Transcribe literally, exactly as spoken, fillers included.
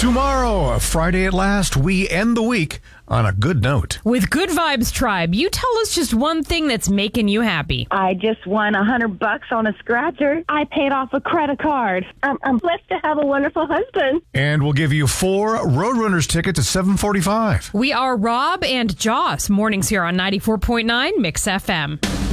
Tomorrow, Friday at last, we end the week on a good note. With Good Vibes Tribe, you tell us just one thing that's making you happy. I just won a hundred bucks on a scratcher. I paid off a credit card. I'm, I'm blessed to have a wonderful husband. And we'll give you four Roadrunners tickets at seven forty-five. We are Rob and Joss, mornings here on ninety-four point nine Mix F M.